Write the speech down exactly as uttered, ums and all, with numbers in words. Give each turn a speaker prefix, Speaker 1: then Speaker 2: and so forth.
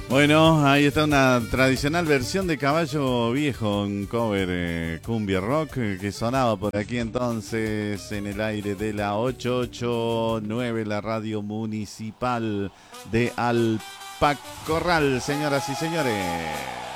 Speaker 1: Bueno, ahí está una tradicional versión de Caballo Viejo, un cover eh, cumbia rock eh, que sonaba por aquí entonces en el aire de la ochocientos ochenta y nueve, la radio municipal de Alpacorral, señoras y señores.